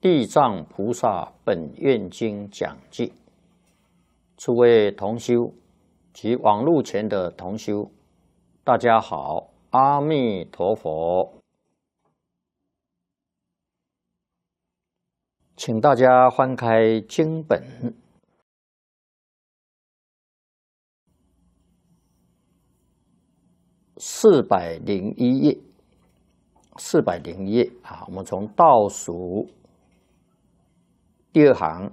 地藏菩萨本愿经讲记，诸位同修及网络前的同修，大家好，阿弥陀佛。请大家翻开经本401页，401页啊，我们从倒数第二行，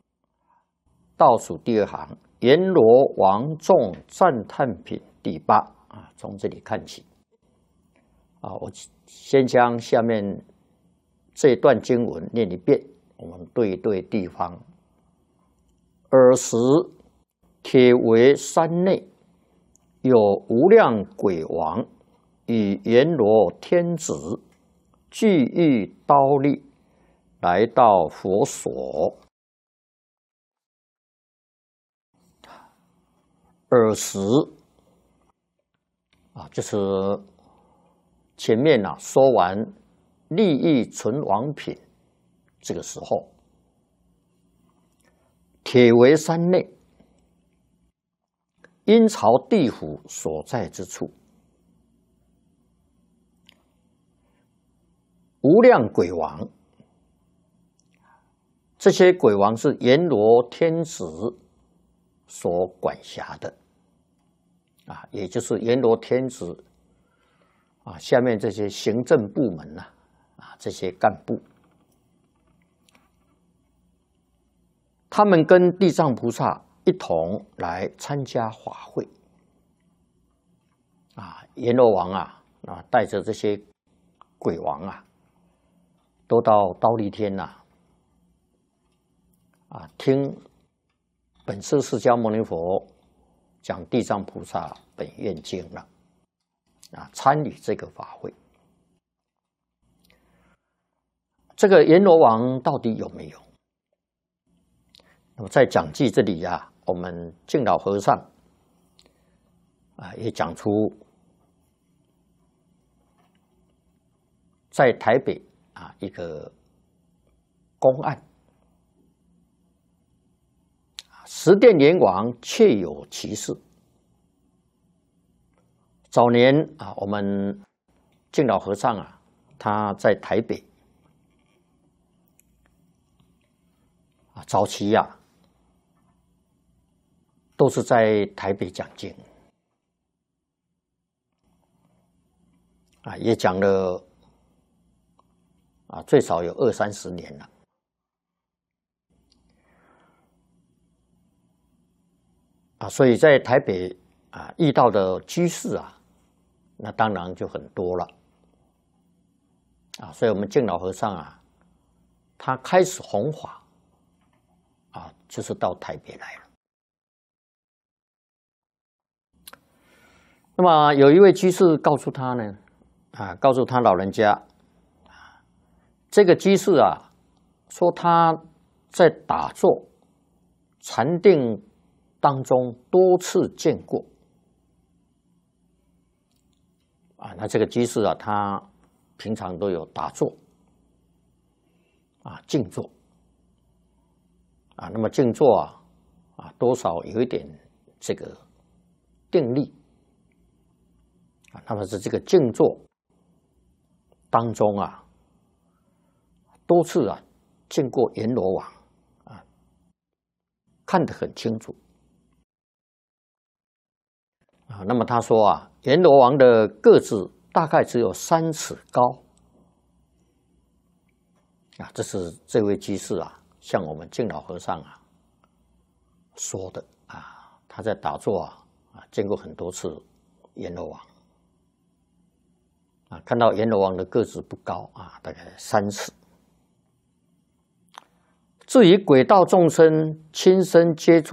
阎罗王众赞叹品第8啊，从这里看起啊。我先将下面这段经文念一遍，我们对一对地方。尔时，铁围山内有无量鬼王与阎罗天子俱欲刀立，来到佛所。尔时啊，就是前面说完利益存亡品，这个时候，铁围山内，阴曹地府所在之处，无量鬼王，这些鬼王是阎罗天子所管辖的啊，也就是阎罗天子啊下面这些行政部门这些干部，他们跟地藏菩萨一同来参加法会啊。阎罗王带着这些鬼王都到忉利天听本师释迦牟尼佛讲地藏菩萨本愿经了参与这个法会。这个阎罗王到底有没有？那么在讲记这里我们净老和尚也讲出在台北一个公案，十殿阎王确有其事。早年我们净老和尚他在台北早期都是在台北讲经也讲了最少有20-30年了。所以在台北遇到的居士那当然就很多了所以我们净老和尚他开始弘法就是到台北来了。那么有一位居士告诉他呢告诉他老人家这个居士说他在打坐禅定当中多次见过那这个居士他平常都有打坐静坐那么静坐多少有一点这个定力那么是这个静坐当中多次见过阎罗王看得很清楚那么他说阎罗王的个子大概只有3尺高这是这位居士向我们净老和尚说的他在打坐见过很多次阎罗王看到阎罗王的个子不高大概3尺。至于鬼道众生亲身接触